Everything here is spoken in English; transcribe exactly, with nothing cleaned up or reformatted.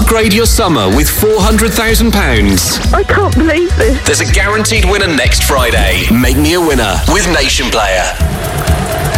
upgrade your summer with four hundred thousand pounds. I can't believe this. There's a guaranteed winner next Friday. Make me a winner with Nation Player.